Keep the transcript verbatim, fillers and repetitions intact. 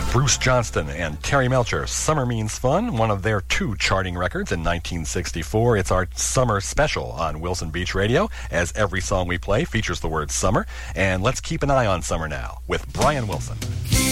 Bruce Johnston and Terry Melcher, Summer Means Fun, one of their two charting records in nineteen sixty-four. It's our summer special on Wilson Beach Radio, as every song we play features the word summer. And let's keep an eye on summer now with Brian Wilson. Keep